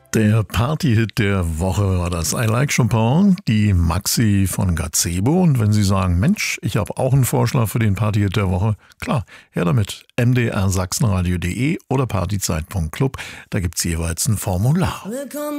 Der Partyhit der Woche war das I Like Chopin, die Maxi von Gazebo. Und wenn Sie sagen, Mensch, ich habe auch einen Vorschlag für den Partyhit der Woche, klar, her damit. mdrsachsenradio.de oder partyzeit.club, da gibt's jeweils ein Formular. Willkommen